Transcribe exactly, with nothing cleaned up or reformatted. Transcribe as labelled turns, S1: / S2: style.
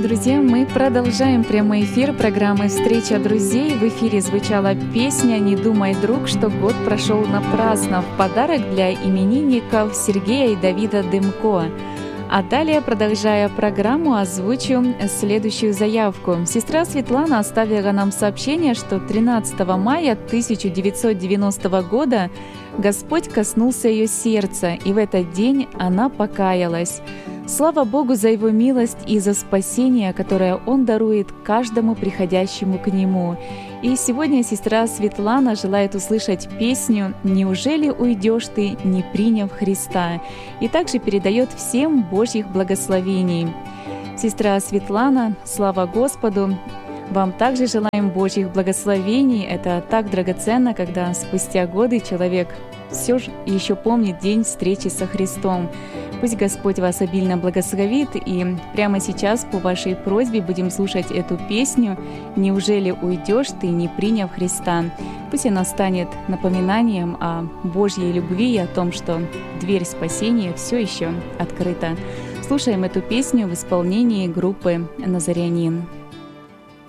S1: Друзья, мы продолжаем прямой эфир программы «Встреча друзей». В эфире звучала песня «Не думай, друг, что год прошел напрасно» в подарок для именинников Сергея и Давида Дымко. А далее, продолжая программу, озвучу следующую заявку. Сестра Светлана оставила нам сообщение, что тринадцатого мая тысяча девятьсот девяностого года Господь коснулся ее сердца, и в этот день она покаялась. Слава Богу за Его милость и за спасение, которое Он дарует каждому приходящему к Нему. И сегодня сестра Светлана желает услышать песню «Неужели уйдешь ты, не приняв Христа?» и также передает всем Божьих благословений. Сестра Светлана, слава Господу! Вам также желаем Божьих благословений. Это так драгоценно, когда спустя годы человек все же еще помнит день встречи со Христом. Пусть Господь вас обильно благословит, и прямо сейчас по вашей просьбе будем слушать эту песню «Неужели уйдешь ты, не приняв Христа?». Пусть она станет напоминанием о Божьей любви и о том, что дверь спасения все еще открыта. Слушаем эту песню в исполнении группы «Назарянин».